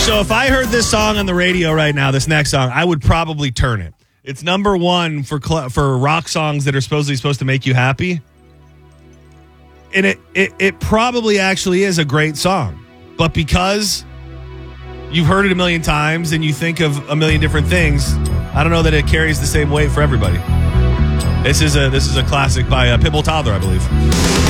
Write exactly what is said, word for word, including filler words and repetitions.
So if I heard this song on the radio right now, this next song, I would probably turn it. It's number one for cl- for rock songs that are supposedly supposed to make you happy. And it, it, it probably actually is a great song. But because you've heard it a million times and you think of a million different things, I don't know that it carries the same weight for everybody. This is a this is a classic by uh, Pitbull Toddler, I believe.